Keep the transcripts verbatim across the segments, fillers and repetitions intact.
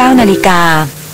านาฬิกา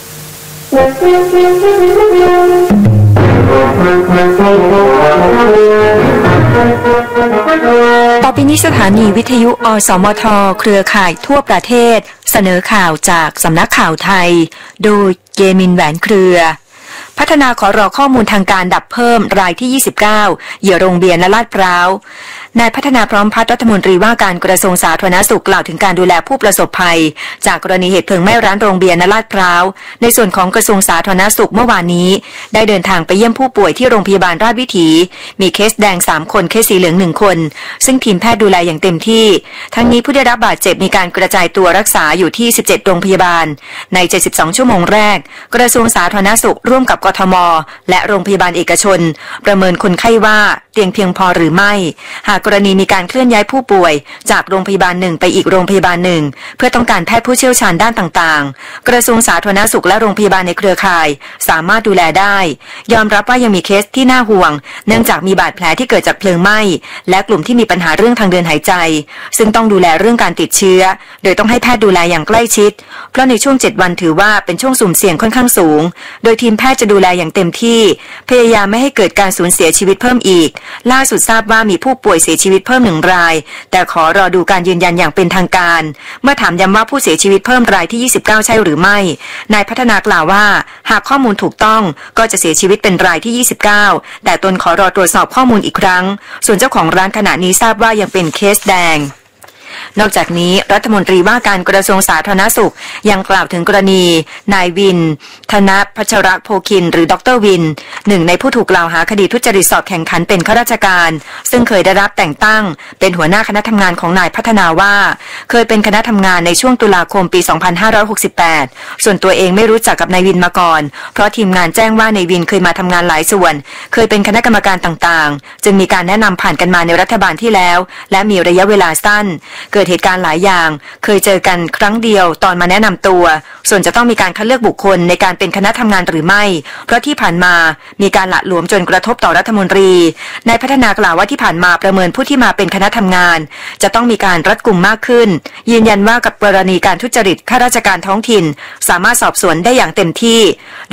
ต่อไปนี้สถานีวิทยุอสมทเครือข่ายทั่วประเทศเสนอข่าวจากสำนักข่าวไทยโดยเกมินแหวนเครือพัฒนาขอรอข้อมูลทางการดับเพิ่มรายที่ยี่สิบเก้าเหยื่อโรงเบียร์และลาดพร้าวนายพัฒนาพร้อมพัฒน์รัฐมนตรีว่าการกระทรวงสาธารณสุขกล่าวถึงการดูแลผู้ประสบภัยจากกรณีเหตุเพลิงไหม้ร้านโรงเบียร์และลาดพร้าวในส่วนของกระทรวงสาธารณสุขเมื่อวานนี้ได้เดินทางไปเยี่ยมผู้ป่วยที่โรงพยาบาลราชวิถีมีเคสแดงสามคนเคสสีเหลืองหนึ่งคนซึ่งทีมแพทย์ดูแลอย่างเต็มที่ทั้งนี้ผู้ได้รับบาดเจ็บมีการกระจายตัวรักษาอยู่ที่สิบเจ็ดโรงพยาบาลในเจ็ดสิบสองชั่วโมงแรกกระทรวงสาธารณสุขร่วมกับกทมและโรงพยาบาลเอกชนประเมินคนไข้ว่าเตียงเพียงพอหรือไม่หากกรณีมีการเคลื่อนย้ายผู้ป่วยจากโรงพยาบาลหนึ่งไปอีกโรงพยาบาลหนึ่งเพื่อต้องการแพทย์ผู้เชี่ยวชาญด้านต่างๆกระทรวงสาธารณสุขและโรงพยาบาลในเครือข่ายสามารถดูแลได้ยอมรับว่ายังมีเคสที่น่าห่วงเนื่องจากมีบาดแผลที่เกิดจากเพลิงไหม้และกลุ่มที่มีปัญหาเรื่องทางเดินหายใจซึ่งต้องดูแลเรื่องการติดเชื้อโดยต้องให้แพทย์ดูแลอย่างใกล้ชิดเพราะในช่วงเจ็ดวันถือว่าเป็นช่วงสุ่มเสี่ยงค่อนข้างสูงโดยทีมแพทย์จะดูแลอย่างเต็มที่พยายามไม่ให้เกิดการสูญเสียชีวิตเพิ่มอีกล่าสุดทราบว่ามีผู้ป่วยเสียชีวิตเพิ่มหนึ่งรายแต่ขอรอดูการยืนยันอย่างเป็นทางการเมื่อถามย้ำว่าผู้เสียชีวิตเพิ่มรายที่ยี่สิบเก้าใช่หรือไม่นายพัฒนากล่าวว่าหากข้อมูลถูกต้องก็จะเสียชีวิตเป็นรายที่ยี่สิบเก้าแต่ตนขอรอตรวจสอบข้อมูลอีกครั้งส่วนเจ้าของร้านขณะนี้ทราบว่ายังเป็นเคสแดงนอกจากนี้รัฐมนตรีว่าการกระทรวงสาธารณสุขยังกล่าวถึงกรณีนายวินธนพัชรโภคินหรือดรวินหนึ่งในผู้ถูกกล่าวหาคดีทุจริตสอบแข่งขันเป็นข้าราชการซึ่งเคยได้รับแต่งตั้งเป็นหัวหน้าคณะทำงานของนายพัฒนาว่าเคยเป็นคณะทำงานในช่วงตุลาคมปีสองพันห้าร้อยหกสิบแปดส่วนตัวเองไม่รู้จักกับนายวินมาก่อนเพราะทีมงานแจ้งว่านายวินเคยมาทำงานหลายส่วนเคยเป็นคณะกรรมการต่างๆจึงมีการแนะนำผ่านกันมาในรัฐบาลที่แล้วและมีระยะเวลาสั้นเกิดเหตุการณ์หลายอย่างเคยเจอกันครั้งเดียวตอนมาแนะนำตัวส่วนจะต้องมีการคัดเลือกบุคคลในการเป็นคณะทำงานหรือไม่เพราะที่ผ่านมามีการละหลวมจนกระทบต่อรัฐมนตรีนายพัฒนากล่าวว่าที่ผ่านมาประเมินผู้ที่มาเป็นคณะทำงานจะต้องมีการรัดกุมมากขึ้นยืนยันว่ากับกรณีการทุจริตข้าราชการท้องถิ่นสามารถสอบสวนได้อย่างเต็มที่